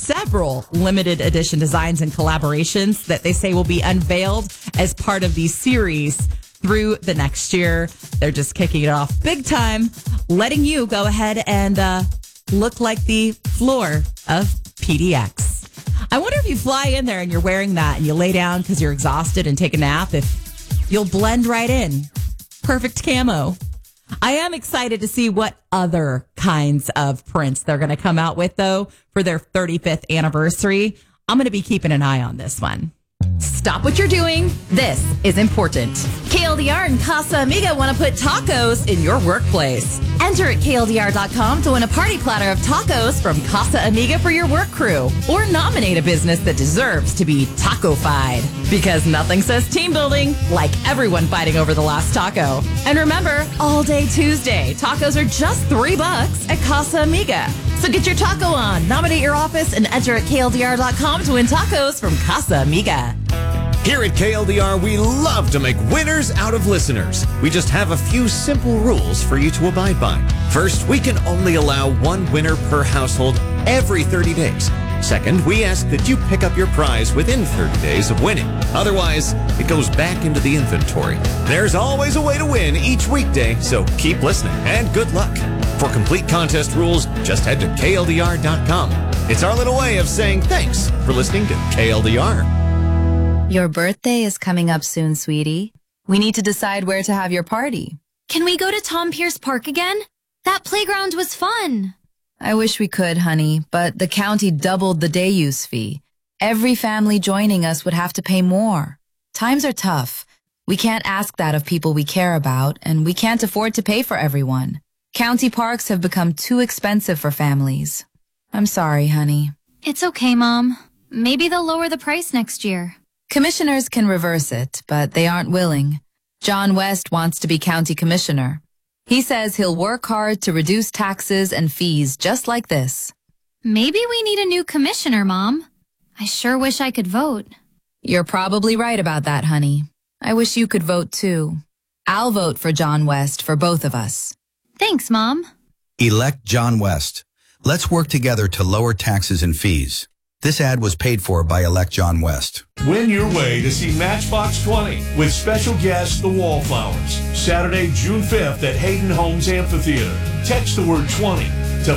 several limited edition designs and collaborations that they say will be unveiled as part of the series through the next year. They're just kicking it off big time, letting you go ahead and look like the floor of PDX. I wonder if you fly in there and you're wearing that and you lay down because you're exhausted and take a nap, if you'll blend right in. Perfect camo. I am excited to see what other kinds of prints they're going to come out with, though, for their 35th anniversary. I'm going to be keeping an eye on this one. Stop what you're doing. This is important. KLDR and Casa Amiga want to put tacos in your workplace. Enter at KLDR.com to win a party platter of tacos from Casa Amiga for your work crew. Or nominate a business that deserves to be taco-fied. Because nothing says team building like everyone fighting over the last taco. And remember, all day Tuesday, tacos are just $3 at Casa Amiga. So get your taco on, nominate your office, and enter at KLDR.com to win tacos from Casa Amiga. Here at KLDR, we love to make winners out of listeners. We just have a few simple rules for you to abide by. First, we can only allow one winner per household every 30 days. Second, we ask that you pick up your prize within 30 days of winning. Otherwise, it goes back into the inventory. There's always a way to win each weekday, so keep listening and good luck. For complete contest rules, just head to KLDR.com. It's our little way of saying thanks for listening to KLDR. Your birthday is coming up soon, sweetie. We need to decide where to have your party. Can we go to Tom Pierce Park again? That playground was fun. I wish we could, honey, but the county doubled the day use fee. Every family joining us would have to pay more. Times are tough. We can't ask that of people we care about, and we can't afford to pay for everyone. County parks have become too expensive for families. I'm sorry, honey. It's okay, Mom. Maybe they'll lower the price next year. Commissioners can reverse it, but they aren't willing. John West wants to be county commissioner. He says he'll work hard to reduce taxes and fees just like this. Maybe we need a new commissioner, Mom. I sure wish I could vote. You're probably right about that, honey. I wish you could vote too. I'll vote for John West for both of us. Thanks, Mom. Elect John West. Let's work together to lower taxes and fees. This ad was paid for by Elect John West. Win your way to see Matchbox 20 with special guest The Wallflowers. Saturday, June 5th at Hayden Homes Amphitheater. Text the word 20 to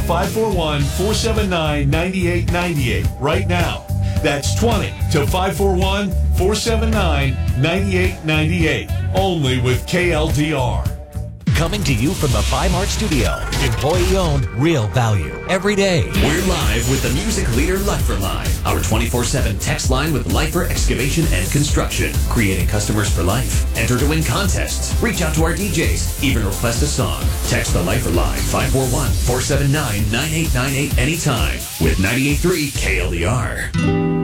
541-479-9898 right now. That's 20 to 541-479-9898. Only with KLDR. Coming to you from the Bi-Mart studio. Employee-owned, real value. Every day. We're live with the music leader Lifer Line. Our 24/7 text line with Lifer Excavation and Construction. Creating customers for life. Enter to win contests. Reach out to our DJs. Even request a song. Text the Lifer Line 541-479-9898 anytime. With 98.3 KLDR.